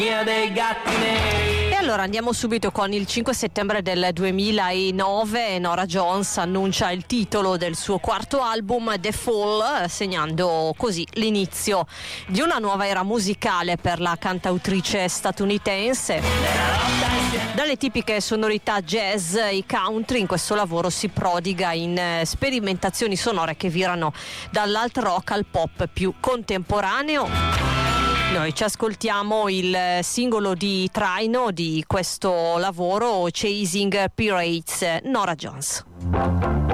dei gatti neri. E allora andiamo subito con il 5 settembre del 2009. Norah Jones annuncia il titolo del suo quarto album, The Fall, segnando così l'inizio di una nuova era musicale per la cantautrice statunitense. Dalle tipiche sonorità jazz e country, in questo lavoro si prodiga in sperimentazioni sonore che virano dall'alt rock al pop più contemporaneo. Noi ci ascoltiamo il singolo di traino di questo lavoro, Chasing Pirates, Norah Jones.